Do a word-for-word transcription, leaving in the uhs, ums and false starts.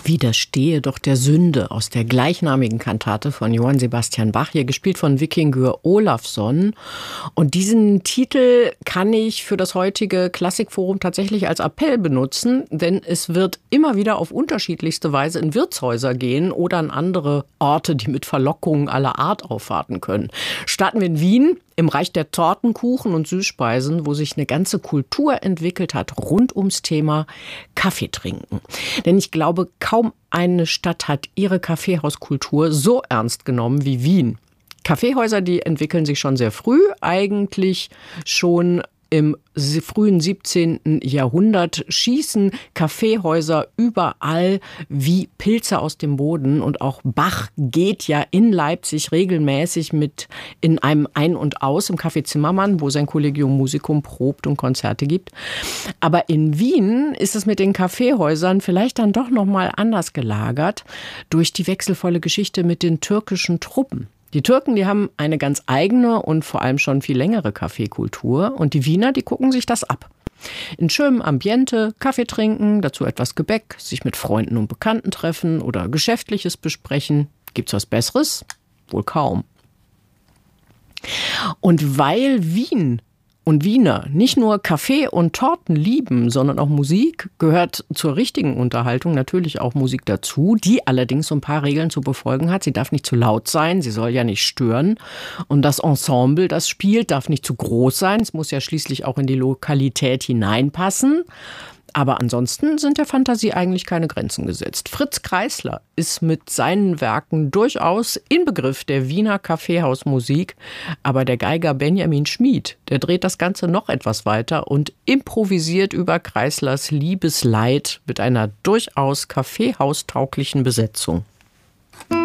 Widerstehe doch der Sünde aus der gleichnamigen Kantate von Johann Sebastian Bach, hier gespielt von Vikingur Olafsson. Und diesen Titel kann ich für das heutige Klassikforum tatsächlich als Appell benutzen, denn es wird immer wieder auf unterschiedlichste Weise in Wirtshäuser gehen oder an andere Orte, die mit Verlockungen aller Art aufwarten können. Starten wir in Wien, im Reich der Torten, Kuchen und Süßspeisen, wo sich eine ganze Kultur entwickelt hat rund ums Thema Kaffee trinken. Denn ich glaube, kaum eine Stadt hat ihre Kaffeehauskultur so ernst genommen wie Wien. Kaffeehäuser, die entwickeln sich schon sehr früh, eigentlich schon im frühen siebzehnten Jahrhundert schießen Kaffeehäuser überall wie Pilze aus dem Boden. Und auch Bach geht ja in Leipzig regelmäßig mit in einem Ein und Aus im Café Zimmermann, wo sein Collegium Musicum probt und Konzerte gibt. Aber in Wien ist es mit den Kaffeehäusern vielleicht dann doch noch mal anders gelagert durch die wechselvolle Geschichte mit den türkischen Truppen. Die Türken, die haben eine ganz eigene und vor allem schon viel längere Kaffeekultur. Und die Wiener, die gucken sich das ab. In schönem Ambiente, Kaffee trinken, dazu etwas Gebäck, sich mit Freunden und Bekannten treffen oder Geschäftliches besprechen. Gibt's was Besseres? Wohl kaum. Und weil Wien und Wiener nicht nur Kaffee und Torten lieben, sondern auch Musik, gehört zur richtigen Unterhaltung natürlich auch Musik dazu, die allerdings so ein paar Regeln zu befolgen hat. Sie darf nicht zu laut sein, sie soll ja nicht stören. Und das Ensemble, das spielt, darf nicht zu groß sein. Es muss ja schließlich auch in die Lokalität hineinpassen. Aber ansonsten sind der Fantasie eigentlich keine Grenzen gesetzt. Fritz Kreisler ist mit seinen Werken durchaus Inbegriff der Wiener Kaffeehausmusik. Aber der Geiger Benjamin Schmid, der dreht das Ganze noch etwas weiter und improvisiert über Kreislers Liebesleid mit einer durchaus kaffeehaustauglichen Besetzung.